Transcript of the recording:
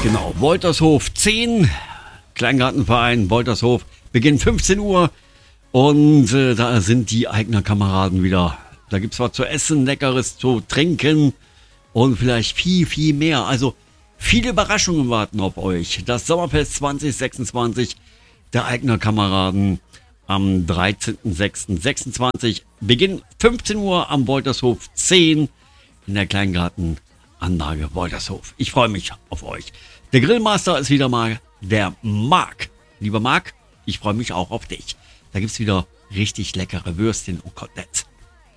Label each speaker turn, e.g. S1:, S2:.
S1: Genau, Woltershof 10, Kleingartenverein Woltershof, Beginn 15 Uhr und da sind die Eigner-Kameraden wieder. Da gibt es was zu essen, Leckeres zu trinken und vielleicht viel, viel mehr. Also viele Überraschungen warten auf euch. Das Sommerfest 2026 der Eigner-Kameraden am 13.06.26, Beginn 15 Uhr am Woltershof 10 in der Kleingartenanlage Woltershof. Ich freue mich auf euch. Der Grillmaster ist wieder mal der Marc. Lieber Marc, ich freue mich auch auf dich. Da gibt es wieder richtig leckere Würstchen und Koteletts.